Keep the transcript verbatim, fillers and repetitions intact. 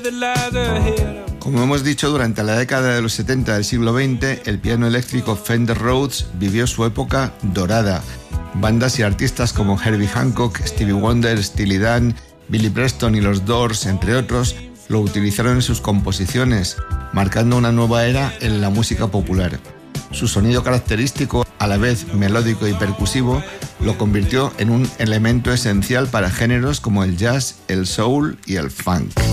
Como hemos dicho, durante la década de los setenta del siglo veinte, el piano eléctrico Fender Rhodes vivió su época dorada. Bandas y artistas como Herbie Hancock, Stevie Wonder, Steely Dan, Billy Preston y los Doors, entre otros, lo utilizaron en sus composiciones, marcando una nueva era en la música popular. Su sonido característico, a la vez melódico y percusivo, lo convirtió en un elemento esencial para géneros como el jazz, el soul y el funk.